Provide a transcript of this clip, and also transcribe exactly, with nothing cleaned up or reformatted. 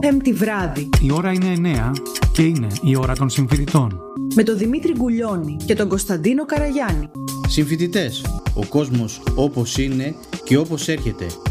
Πέμπτη βράδυ. Η ώρα είναι εννέα και είναι η ώρα των συμφοιτητών. Με τον Δημήτρη Γκουλιώνη και τον Κωνσταντίνο Καραγιάννη. Συμφοιτητές, ο κόσμος όπως είναι και όπως έρχεται.